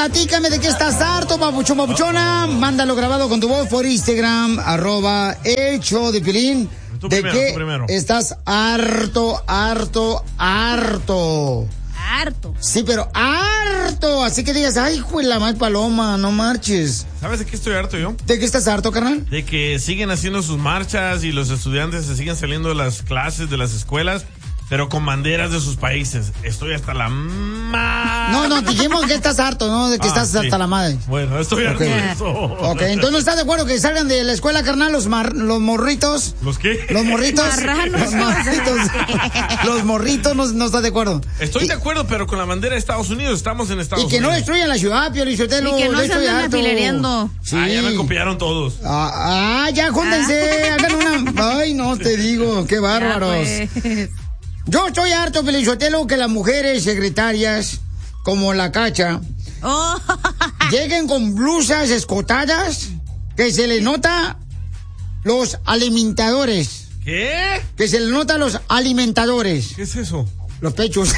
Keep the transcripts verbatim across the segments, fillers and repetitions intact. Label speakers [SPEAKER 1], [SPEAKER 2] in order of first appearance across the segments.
[SPEAKER 1] platícame de qué estás harto, papuchón, papuchona. Mándalo grabado con tu voz por Instagram, arroba el show de Piolín.
[SPEAKER 2] Tú
[SPEAKER 1] ¿De
[SPEAKER 2] primero,
[SPEAKER 1] qué
[SPEAKER 2] tú primero.
[SPEAKER 1] estás harto, harto, harto?
[SPEAKER 3] Harto.
[SPEAKER 1] Sí, pero harto. Así que digas, ay, hijo de la mal paloma, no marches.
[SPEAKER 2] ¿Sabes de qué estoy harto yo?
[SPEAKER 1] ¿De qué estás harto, carnal?
[SPEAKER 2] De que siguen haciendo sus marchas y los estudiantes se siguen saliendo de las clases, de las escuelas, pero con banderas de sus países. Estoy hasta la madre.
[SPEAKER 1] No, no, dijimos que estás harto, ¿no? De que
[SPEAKER 2] Ah,
[SPEAKER 1] estás
[SPEAKER 2] sí.
[SPEAKER 1] hasta la madre.
[SPEAKER 2] Bueno, estoy harto
[SPEAKER 1] Ok.
[SPEAKER 2] de eso.
[SPEAKER 1] Ok, entonces no estás de acuerdo que salgan de la escuela, carnal, los mar- los morritos.
[SPEAKER 2] ¿Los qué?
[SPEAKER 1] Los morritos.
[SPEAKER 3] Marranos.
[SPEAKER 1] Los morritos. Los morritos no, no estás de acuerdo.
[SPEAKER 2] Estoy
[SPEAKER 1] Y-
[SPEAKER 2] de acuerdo, pero con la bandera de Estados Unidos. Estamos en Estados
[SPEAKER 1] Y que no
[SPEAKER 2] Unidos.
[SPEAKER 1] destruyan la ciudad, Pio Lizotelo.
[SPEAKER 3] Y que no
[SPEAKER 1] yo
[SPEAKER 3] se
[SPEAKER 1] estoy
[SPEAKER 3] anden
[SPEAKER 1] harto.
[SPEAKER 3] afilereando.
[SPEAKER 1] Sí.
[SPEAKER 2] Ah, ya me copiaron todos.
[SPEAKER 1] Ah, ah, ya, júntense, hagan una. Ay, no te digo, qué bárbaros.
[SPEAKER 3] Ya, pues.
[SPEAKER 1] Yo estoy harto, Pelizotelo, que las mujeres secretarias, como la Cacha,
[SPEAKER 3] Oh.
[SPEAKER 1] lleguen con blusas escotadas, que se les nota los alimentadores.
[SPEAKER 2] ¿Qué?
[SPEAKER 1] Que se les nota los alimentadores.
[SPEAKER 2] ¿Qué es eso?
[SPEAKER 1] Los pechos.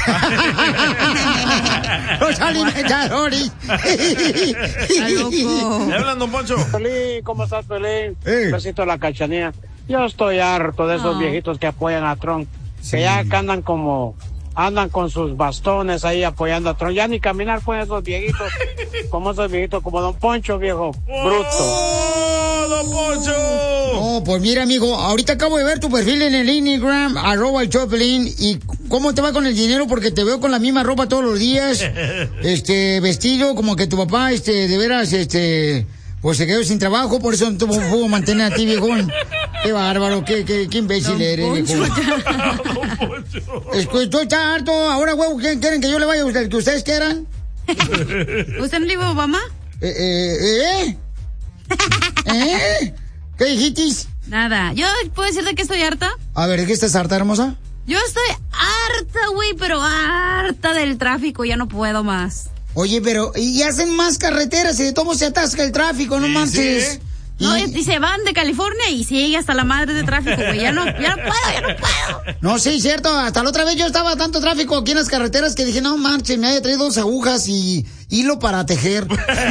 [SPEAKER 1] Los alimentadores.
[SPEAKER 3] Está loco.
[SPEAKER 2] ¿Me hablan, don Poncho?
[SPEAKER 4] Pelín, ¿cómo estás, Pelín?
[SPEAKER 1] Hey.
[SPEAKER 4] Besito a la Cachanía. Yo estoy harto de esos
[SPEAKER 3] Oh.
[SPEAKER 4] viejitos que apoyan a Trump.
[SPEAKER 1] Sí.
[SPEAKER 4] Que ya que andan como... Andan con sus bastones ahí apoyando a Trump. Ya ni caminar pueden esos viejitos. Como esos viejitos, como Don Poncho, viejo. Bruto.
[SPEAKER 2] ¡Oh, don Poncho!
[SPEAKER 1] Oh, pues mira, amigo, ahorita acabo de ver tu perfil en el Instagram, arroba el Choplin, y cómo te va con el dinero, porque te veo con la misma ropa todos los días, este, vestido, como que tu papá, este, de veras, este, pues se quedó sin trabajo, por eso no te pudo mantener a ti, viejón. Qué bárbaro, qué, qué, qué imbécil
[SPEAKER 3] Don
[SPEAKER 1] eres,
[SPEAKER 3] Poncho,
[SPEAKER 1] viejo.
[SPEAKER 2] Don Poncho.
[SPEAKER 1] Estoy está harto, ahora, huevo, ¿qué quieren que yo le vaya a usted, que ustedes quieran?
[SPEAKER 3] ¿Usted no le iba a Obama?
[SPEAKER 1] Eh, eh, eh, ¿eh? ¿Qué dijiste?
[SPEAKER 3] Nada. ¿Yo puedo decir de qué estoy harta?
[SPEAKER 1] A ver, ¿de qué estás harta, hermosa?
[SPEAKER 3] Yo estoy harta, güey, pero harta del tráfico. Ya no puedo más.
[SPEAKER 1] Oye, pero y hacen más carreteras y de todo se atasca el tráfico, no
[SPEAKER 2] Sí,
[SPEAKER 1] manches.
[SPEAKER 2] sí, ¿eh?
[SPEAKER 3] No,
[SPEAKER 1] Y-
[SPEAKER 3] y se van de California y sigue hasta la madre de tráfico, güey. Ya no, ya no puedo, ya no puedo.
[SPEAKER 1] No, sí, cierto. Hasta la otra vez yo estaba tanto tráfico aquí en las carreteras que dije, no manches, me había traído dos agujas y hilo para tejer.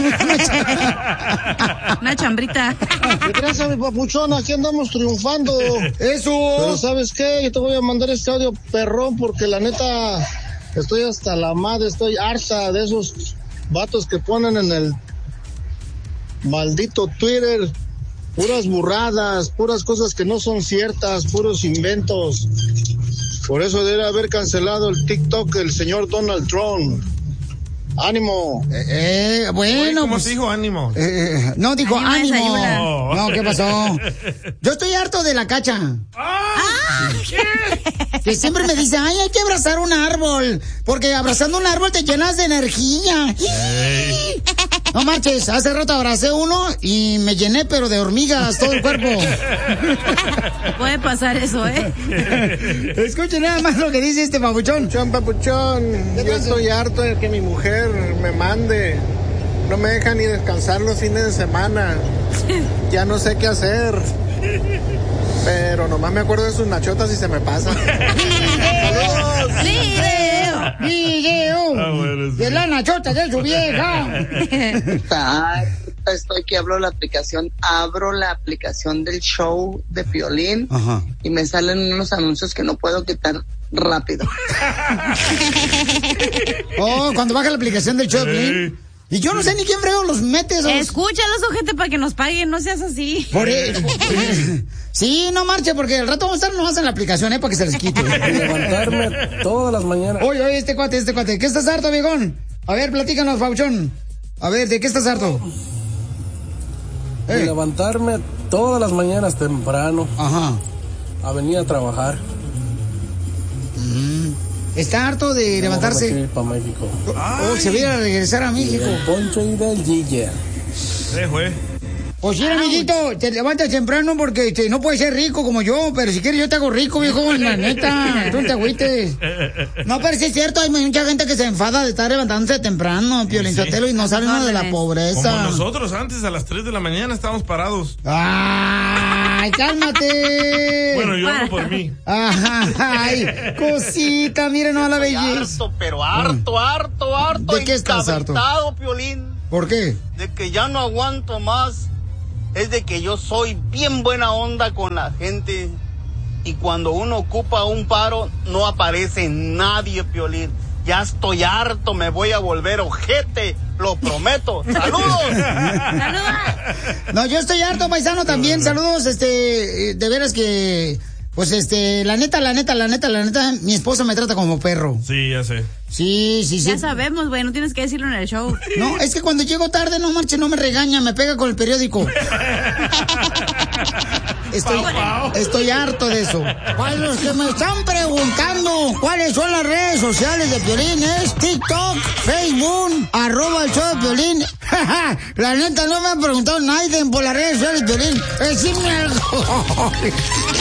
[SPEAKER 3] Una chambrita.
[SPEAKER 5] ¿Qué crees, mi papuchón? Aquí andamos triunfando. Pero
[SPEAKER 1] Eso.
[SPEAKER 5] ¿sabes qué? Yo te voy a mandar este audio perrón porque la neta estoy hasta la madre, estoy harta de esos vatos que ponen en el maldito Twitter puras burradas, puras cosas que no son ciertas, puros inventos. Por eso debe haber cancelado el TikTok el señor Donald Trump. ¡Ánimo!
[SPEAKER 1] Eh, eh, bueno,
[SPEAKER 2] ¿Cómo
[SPEAKER 1] pues,
[SPEAKER 2] se dijo ánimo?
[SPEAKER 1] eh, no, dijo
[SPEAKER 3] Ánimo,
[SPEAKER 1] ánimo.
[SPEAKER 3] desayuna.
[SPEAKER 1] No, ¿qué pasó? Yo estoy harto de la Cacha.
[SPEAKER 2] ¡Ah!
[SPEAKER 1] Que siempre me dice, ay, hay que abrazar un árbol. Porque abrazando un árbol te llenas de energía.
[SPEAKER 2] Ey.
[SPEAKER 1] No marches, hace rato abracé uno y me llené, pero de hormigas todo el cuerpo.
[SPEAKER 3] Puede pasar eso, ¿eh?
[SPEAKER 1] Escuchen nada más lo que dice este babuchón.
[SPEAKER 5] Papuchón, papuchón, yo estoy harto de que mi mujer me mande. No me deja ni descansar los fines de semana. Ya no sé qué hacer. Pero nomás me acuerdo de sus nachotas y se me pasa. ¡Saludos!
[SPEAKER 3] ¡Video!
[SPEAKER 1] Video
[SPEAKER 2] Ah, bueno, sí.
[SPEAKER 1] de la nachota de su vieja.
[SPEAKER 6] Harta estoy que abro la aplicación, abro la aplicación del show de Piolín
[SPEAKER 1] Ajá.
[SPEAKER 6] y me salen unos anuncios que no puedo quitar rápido.
[SPEAKER 1] Oh, cuando baja la aplicación del Choplin. Y yo no sé ni quién frego los mete esos.
[SPEAKER 3] Escúchalos, gente, para que nos paguen. No seas así.
[SPEAKER 1] Por eso. Sí, no marche, porque el rato vamos a estar nomás en la aplicación, ¿eh? Para que se les quite.
[SPEAKER 5] Levantarme todas las mañanas.
[SPEAKER 1] Oye, oye, este cuate, este cuate. ¿Qué estás harto, viejón? A ver, platícanos, Pauchón. A ver, ¿de qué estás harto?
[SPEAKER 5] De
[SPEAKER 1] Eh,
[SPEAKER 5] levantarme todas las mañanas temprano
[SPEAKER 1] Ajá.
[SPEAKER 5] a venir a trabajar.
[SPEAKER 1] Está harto de levantarse.
[SPEAKER 5] Para México.
[SPEAKER 1] Oh, se viene a regresar a México.
[SPEAKER 5] Del Poncho y del Gille.
[SPEAKER 2] Sí, güey.
[SPEAKER 1] Pues sí, amiguito, te levantas temprano porque este, no puedes ser rico como yo, pero si quieres yo te hago rico, viejo, la neta, tú no te agüites. No, pero sí es cierto, hay mucha gente que se enfada de estar levantándose temprano, Piolín
[SPEAKER 2] Sí.
[SPEAKER 1] Sotelo, y no sale uno de la
[SPEAKER 3] Órale.
[SPEAKER 1] pobreza.
[SPEAKER 2] Como nosotros antes a las tres de la mañana estábamos parados.
[SPEAKER 1] Ah, Ay, cálmate.
[SPEAKER 2] Bueno, yo hablo por mí.
[SPEAKER 1] Ay, cosita, miren, no la belleza.
[SPEAKER 7] Harto, pero harto, harto, harto.
[SPEAKER 1] ¿De qué estás harto?
[SPEAKER 7] Piolín.
[SPEAKER 1] ¿Por qué?
[SPEAKER 7] De que ya no aguanto más. Es de que yo soy bien buena onda con la gente. Y cuando uno ocupa un paro, no aparece nadie, Piolín. Ya estoy harto, me voy a volver ojete, lo prometo. ¡Saludos!
[SPEAKER 3] ¡Saludos!
[SPEAKER 1] No, yo estoy harto, paisano, también. Saludos, este, de veras que, pues, este, la neta, la neta, la neta, la neta, mi esposa me trata como perro.
[SPEAKER 2] Sí, ya sé.
[SPEAKER 1] Sí, sí, sí.
[SPEAKER 3] Ya sabemos, güey, no tienes que decirlo en el show.
[SPEAKER 1] No, es que cuando llego tarde, no marche, no me regaña, me pega con el periódico. Estoy, estoy harto de eso. Para los que me están preguntando cuáles son las redes sociales de Piolín, es TikTok, Facebook, arroba el show de Piolín. La neta, no me han preguntado nadie por las redes sociales de Piolín. Decime algo.